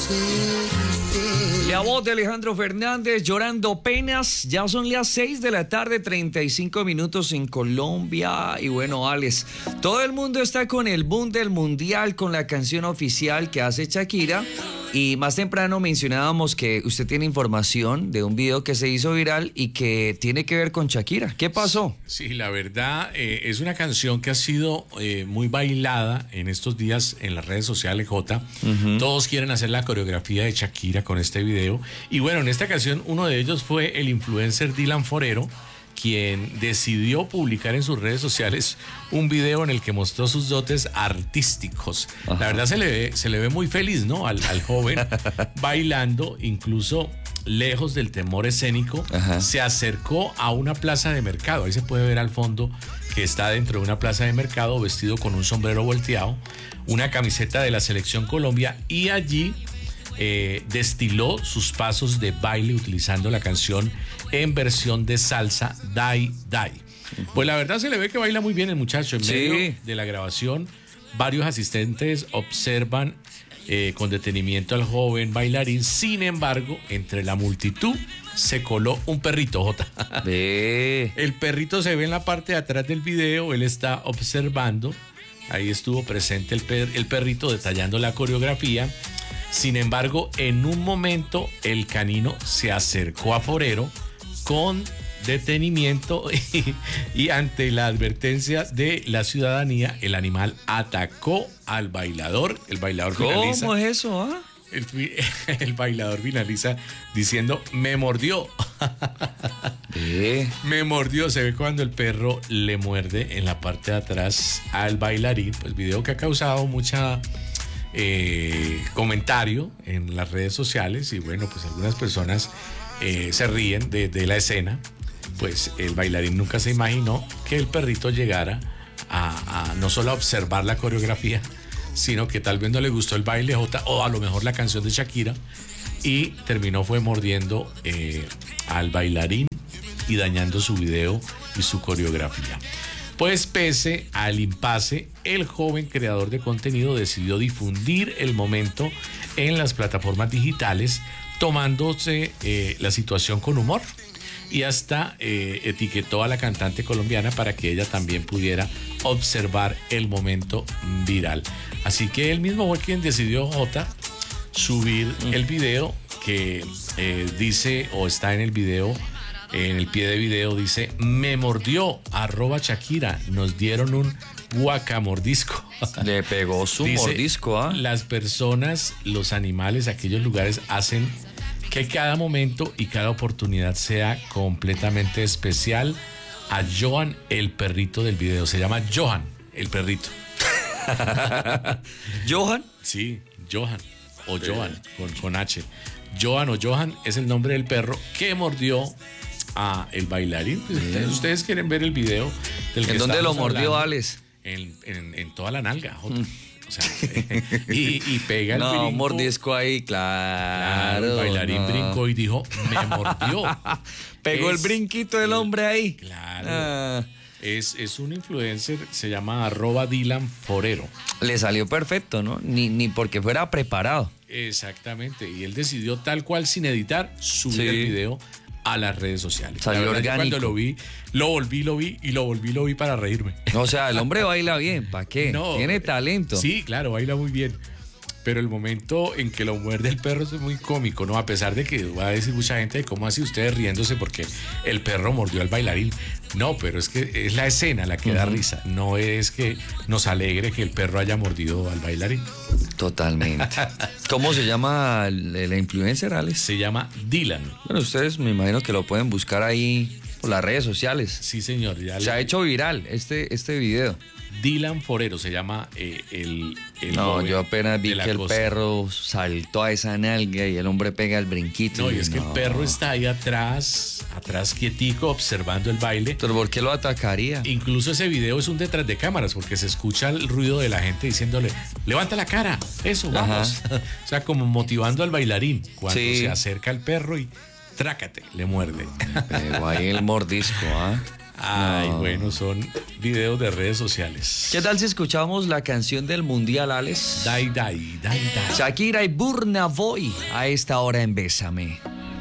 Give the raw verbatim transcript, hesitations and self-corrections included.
La voz de Alejandro Fernández, Llorando Penas. Ya son las seis de la tarde, treinta y cinco minutos en Colombia. Y bueno, Alex, todo el mundo está con el boom del mundial, con la canción oficial que hace Shakira. Y más temprano mencionábamos que usted tiene información de un video que se hizo viral y que tiene que ver con Shakira. ¿Qué pasó? Sí, la verdad eh, es una canción que ha sido eh, muy bailada en estos días en las redes sociales, Jota. Uh-huh. Todos quieren hacer la coreografía de Shakira con este video. Y bueno, en esta canción uno de ellos fue el influencer Dylan Forero, quien decidió publicar en sus redes sociales un video en el que mostró sus dotes artísticos. Ajá. La verdad se le ve, se le ve muy feliz, ¿no? Al, al joven bailando, incluso lejos del temor escénico. Ajá. Se acercó a una plaza de mercado. Ahí se puede ver al fondo que está dentro de una plaza de mercado, vestido con un sombrero volteado, una camiseta de la Selección Colombia, y allí Eh, destiló sus pasos de baile utilizando la canción en versión de salsa Die Die. Pues la verdad se le ve que baila muy bien el muchacho. En sí. medio de la grabación, varios asistentes observan eh, con detenimiento al joven bailarín. Sin embargo, entre la multitud se coló un perrito, Jota. El perrito se ve en la parte de atrás del video. Él está observando. Ahí estuvo presente el, per- el perrito detallando la coreografía. Sin embargo, en un momento el canino se acercó a Forero con detenimiento y, y ante la advertencia de la ciudadanía, el animal atacó al bailador. El bailador finaliza. ¿Cómo es eso? ¿Ah? El, el bailador finaliza diciendo: me mordió. ¿Eh? Me mordió. Se ve cuando el perro le muerde en la parte de atrás al bailarín. Pues video que ha causado mucha Eh, comentario en las redes sociales, y bueno, pues algunas personas eh, se ríen de, de la escena. Pues el bailarín nunca se imaginó que el perrito llegara a, a no solo a observar la coreografía, sino que tal vez no le gustó el baile, J, o a lo mejor la canción de Shakira, y terminó fue mordiendo eh, al bailarín y dañando su video y su coreografía. Pues pese al impasse, el joven creador de contenido decidió difundir el momento en las plataformas digitales, tomándose eh, la situación con humor, y hasta eh, etiquetó a la cantante colombiana para que ella también pudiera observar el momento viral. Así que él mismo fue quien decidió, Jota, subir mm. el video que eh, dice, o está en el video, en el pie de video dice: me mordió, arroba Shakira, nos dieron un guacamordisco. Le pegó su dice, mordisco, ¿ah? ¿eh? Las personas, los animales, aquellos lugares hacen que cada momento y cada oportunidad sea completamente especial. A Johan, el perrito del video, se llama Johan, el perrito. ¿Johan? Sí, Johan, o Johan, con, con H. Johan o Johan es el nombre del perro que mordió a el bailarín. Ustedes, ustedes quieren ver el video del que ¿En dónde lo mordió, Alex? En, en, en toda la nalga, Jota. Mm. O sea, y, y pega el no, brinco. No, mordisco ahí, claro. claro el bailarín no. brincó y dijo: me mordió. Pegó es, el brinquito del hombre ahí. Claro. Ah. Es, es un influencer, se llama arroba Dylan Forero. Le salió perfecto, ¿no? Ni, ni porque fuera preparado. Exactamente. Y él decidió, tal cual, sin editar, subir sí. el video a las redes sociales. Salió la verdad, orgánico. Cuando lo vi, lo volví, lo vi y lo volví, lo vi para reírme. O sea, el hombre baila bien, ¿para qué? No, tiene talento. Sí, claro, baila muy bien. Pero el momento en que lo muerde el perro es muy cómico, ¿no? A pesar de que va a decir mucha gente: ¿cómo así ustedes riéndose porque el perro mordió al bailarín? No, pero es que es la escena la que uh-huh. da risa. No es que nos alegre que el perro haya mordido al bailarín. Totalmente. ¿Cómo se llama la influencer, Alex? Se llama Dylan. Bueno, ustedes me imagino que lo pueden buscar ahí por las redes sociales. Sí, señor. Ya se le... ha hecho viral este, este video. Dylan Forero se llama eh, el, el No, yo apenas vi que el costa. perro saltó a esa nalga y el hombre pega el brinquito. No, y, y es no. que el perro está ahí atrás, atrás quietico, observando el baile. ¿Pero por qué lo atacaría? Incluso ese video es un detrás de cámaras, porque se escucha el ruido de la gente diciéndole: levanta la cara, eso, vamos. O sea, como motivando al bailarín cuando sí. se acerca el perro y trácate, le muerde. Pegó ahí el mordisco, ¿ah? ¿eh? Ay, No. bueno, son videos de redes sociales. ¿Qué tal si escuchamos la canción del Mundial, Alex? Dai, dai, dai, dai. Shakira y Burna Boy a esta hora en Bésame.